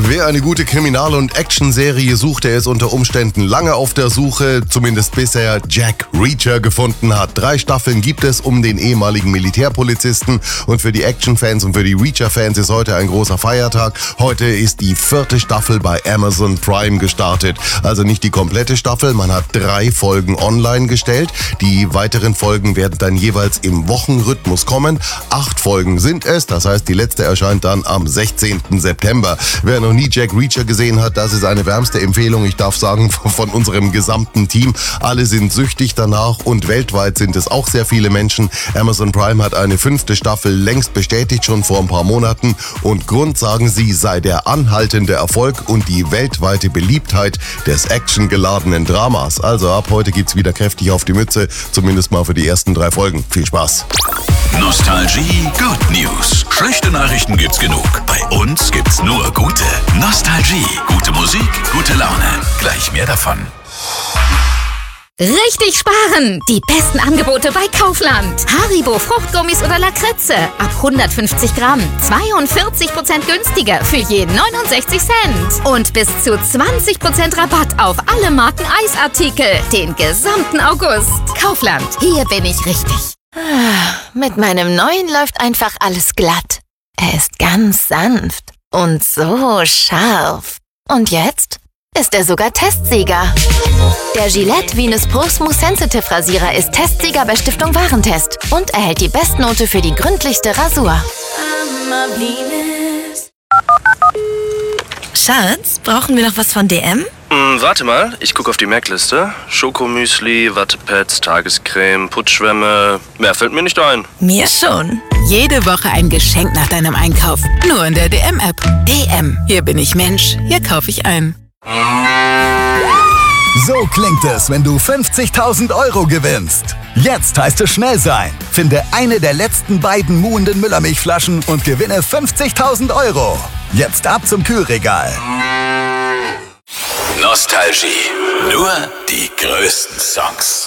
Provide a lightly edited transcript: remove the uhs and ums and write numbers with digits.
Wer eine gute Kriminal- und Actionserie sucht, der ist unter Umständen lange auf der Suche, zumindest bis er Jack Reacher gefunden hat. 3 Staffeln gibt es um den ehemaligen Militärpolizisten und für die Action-Fans und für die Reacher-Fans ist heute ein großer Feiertag. Heute ist die 4. Staffel bei Amazon Prime gestartet. Also nicht die komplette Staffel, man hat 3 Folgen online gestellt. Die weiteren Folgen werden dann jeweils im Wochenrhythmus kommen. 8 Folgen sind es, das heißt, die letzte erscheint dann am 16. September. Wer noch nie Jack Reacher gesehen hat, das ist eine wärmste Empfehlung, ich darf sagen, von unserem gesamten Team. Alle sind süchtig danach und weltweit sind es auch sehr viele Menschen. Amazon Prime hat eine 5. Staffel längst bestätigt, schon vor ein paar Monaten. Und Grund, sagen sie, sei der anhaltende Erfolg und die weltweite Beliebtheit des actiongeladenen Dramas. Also ab heute gibt's wieder kräftig auf die Mütze, zumindest mal für die ersten 3 Folgen. Viel Spaß! Nostalgie Good News. Schlechte Nachrichten gibt's genug. Bei uns gibt's nur gute. Nostalgie. Gute Musik, gute Laune. Gleich mehr davon. Richtig sparen! Die besten Angebote bei Kaufland. Haribo Fruchtgummis oder Lakritze. Ab 150 Gramm. 42% günstiger für je 69 Cent. Und bis zu 20% Rabatt auf alle Marken Eisartikel. Den gesamten August. Kaufland. Hier bin ich richtig. Mit meinem neuen läuft einfach alles glatt. Er ist ganz sanft und so scharf. Und jetzt ist er sogar Testsieger. Der Gillette Venus Pro Smooth Sensitive Rasierer ist Testsieger bei Stiftung Warentest und erhält die Bestnote für die gründlichste Rasur. Schatz, brauchen wir noch was von DM? Warte mal, ich gucke auf die Merkliste. Schokomüsli, Wattepads, Tagescreme, Putzschwämme. Mehr fällt mir nicht ein. Mir schon. Jede Woche ein Geschenk nach deinem Einkauf. Nur in der DM-App. DM. Hier bin ich Mensch. Hier kaufe ich ein. So klingt es, wenn du 50.000 Euro gewinnst. Jetzt heißt es schnell sein. Finde eine der letzten beiden muhenden Müllermilchflaschen und gewinne 50.000 Euro. Jetzt ab zum Kühlregal. Nostalgie. Nur die größten Songs.